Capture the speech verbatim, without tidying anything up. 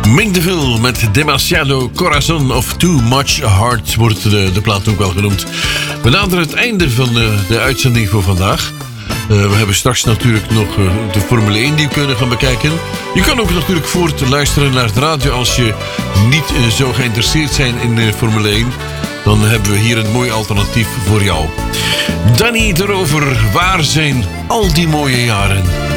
Mengdeville met Demasiado Corazon of Too Much Heart wordt de, de plaat ook wel genoemd. We naderen het einde van de, de uitzending voor vandaag. Uh, we hebben straks natuurlijk nog uh, de Formule één die we kunnen gaan bekijken. Je kan ook natuurlijk voort luisteren naar de radio als je niet uh, zo geïnteresseerd bent in de Formule één. Dan hebben we hier een mooi alternatief voor jou. Danny erover, waar zijn al die mooie jaren?